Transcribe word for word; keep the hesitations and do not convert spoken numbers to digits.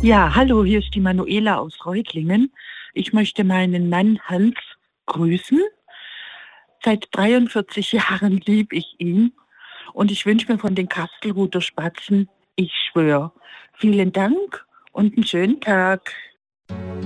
Ja, hallo, hier ist die Manuela aus Reutlingen. Ich möchte meinen Mann Hans grüßen. Seit dreiundvierzig Jahren liebe ich ihn und ich wünsche mir von den Kastelruther Spatzen, ich schwöre. Vielen Dank und einen schönen Tag.